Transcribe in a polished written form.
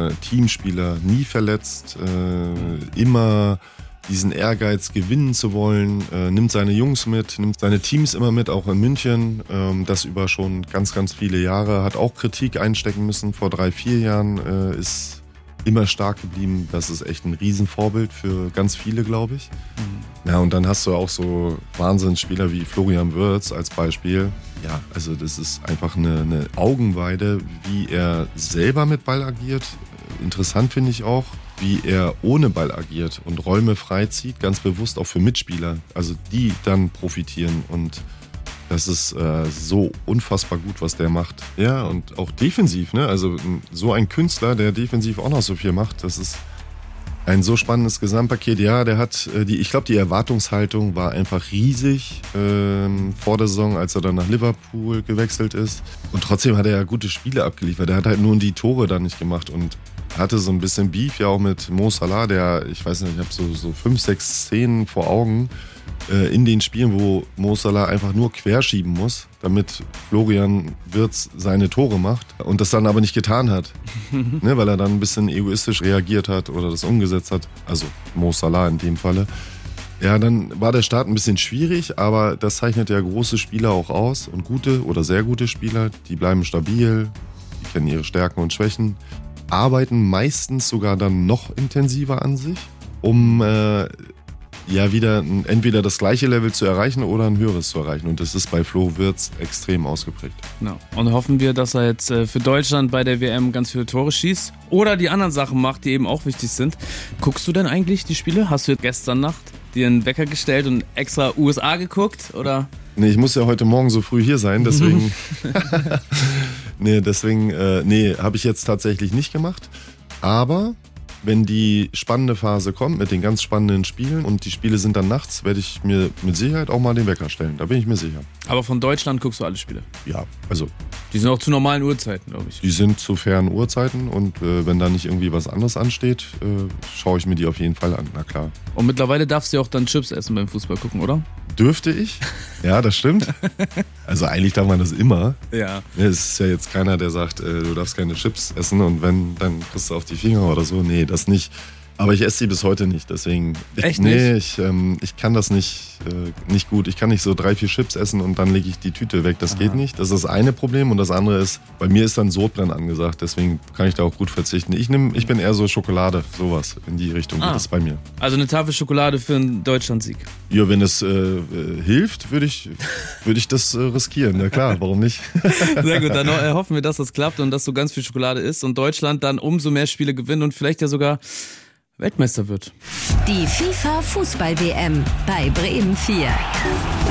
Teamspieler, nie verletzt, immer diesen Ehrgeiz gewinnen zu wollen, nimmt seine Jungs mit, nimmt seine Teams immer mit, auch in München, das über schon ganz, ganz viele Jahre, hat auch Kritik einstecken müssen vor 3-4 Jahren, ist immer stark geblieben. Das ist echt ein Riesenvorbild für ganz viele, glaube ich. Ja, und dann hast du auch so Wahnsinnsspieler wie Florian Wirtz als Beispiel. Ja, also das ist einfach eine Augenweide, wie er selber mit Ball agiert. Interessant finde ich auch, wie er ohne Ball agiert und Räume freizieht, ganz bewusst auch für Mitspieler, also die dann profitieren, und das ist so unfassbar gut, was der macht. Ja, und auch defensiv, ne? Also so ein Künstler, der defensiv auch noch so viel macht, das ist ein so spannendes Gesamtpaket. Ja, der hat, ich glaube, die Erwartungshaltung war einfach riesig vor der Saison, als er dann nach Liverpool gewechselt ist. Und trotzdem hat er ja gute Spiele abgeliefert. Er hat halt nur die Tore dann nicht gemacht und hatte so ein bisschen Beef ja auch mit Mo Salah, der, ich weiß nicht, ich habe so 5-6 Szenen vor Augen in den Spielen, wo Mo Salah einfach nur querschieben muss, damit Florian Wirtz seine Tore macht und das dann aber nicht getan hat, ne, weil er dann ein bisschen egoistisch reagiert hat oder das umgesetzt hat, also Mo Salah in dem Falle. Ja, dann war der Start ein bisschen schwierig, aber das zeichnet ja große Spieler auch aus und gute oder sehr gute Spieler, die bleiben stabil, die kennen ihre Stärken und Schwächen, arbeiten meistens sogar dann noch intensiver an sich, um ja wieder entweder das gleiche Level zu erreichen oder ein höheres zu erreichen. Und das ist bei Flo Wirtz extrem ausgeprägt. Genau. Und hoffen wir, dass er jetzt für Deutschland bei der WM ganz viele Tore schießt oder die anderen Sachen macht, die eben auch wichtig sind. Guckst du denn eigentlich die Spiele? Hast du gestern Nacht dir einen Wecker gestellt und extra USA geguckt? Oder? Nee, ich muss ja heute Morgen so früh hier sein, deswegen... Nee, habe ich jetzt tatsächlich nicht gemacht. Aber wenn die spannende Phase kommt mit den ganz spannenden Spielen und die Spiele sind dann nachts, werde ich mir mit Sicherheit auch mal den Wecker stellen. Da bin ich mir sicher. Aber von Deutschland guckst du alle Spiele? Ja, also... Die sind auch zu normalen Uhrzeiten, glaube ich. Die sind zu fairen Uhrzeiten und wenn da nicht irgendwie was anderes ansteht, schaue ich mir die auf jeden Fall an, na klar. Und mittlerweile darfst du ja auch dann Chips essen beim Fußball gucken, oder? Dürfte ich? Ja, das stimmt. Also eigentlich darf man das immer. Ja. Es ist ja jetzt keiner, der sagt, du darfst keine Chips essen und wenn, dann kriegst du auf die Finger oder so. Nee, das nicht. Aber ich esse sie bis heute nicht, deswegen... Echt nicht? Nee, ich kann das nicht gut. Ich kann nicht so 3-4 Chips essen und dann lege ich die Tüte weg. Das geht nicht. Das ist das eine Problem. Und das andere ist, bei mir ist dann Sodbrennen angesagt. Deswegen kann ich da auch gut verzichten. Ich bin eher so Schokolade, sowas in die Richtung geht das bei mir. Also eine Tafel Schokolade für einen Deutschlandsieg. Ja, wenn es hilft, würde ich das riskieren. Na klar, warum nicht? Sehr gut, dann hoffen wir, dass das klappt und dass so ganz viel Schokolade ist und Deutschland dann umso mehr Spiele gewinnt und vielleicht ja sogar Weltmeister wird. Die FIFA Fußball-WM bei Bremen 4.